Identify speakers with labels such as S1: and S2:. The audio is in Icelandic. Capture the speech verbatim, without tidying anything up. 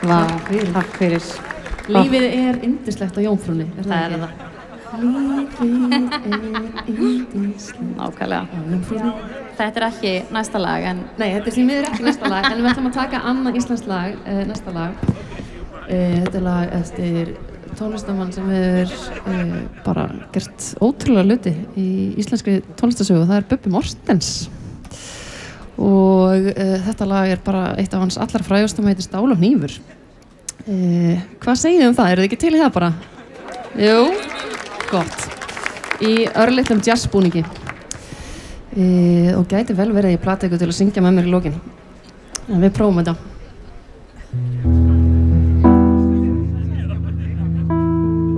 S1: Vá, takk fyrir.
S2: Lífið er yndislegt á Jómfrúnni.
S1: Það er það.
S2: Lífið er yndislegt.
S1: Nákvæmlega.
S2: Á Jómfrúnni.
S1: Þetta er ekki næsta lag, en...
S2: Nei, þetta er því miður ekki næsta lag, en við ætlum að taka annað íslenskt lag, uh, næsta lag. Uh, þetta er lag eftir tónlistamann sem hefur uh, bara gert ótrúlega hluti í íslenskri tónlistasögu. Það er Bubbi Morthens. Og uh, þetta lag er bara eitt af hans allra frægustum, heitir Stál og hnífur. Uh, hvað segið þið um það? Eru þið ekki til í það bara? Jú, gott. Í örlitlum jazzbúningi. Uh, og gæti vel verið að ég plati ykkur til að syngja með mér í lokin. En við prófum þetta.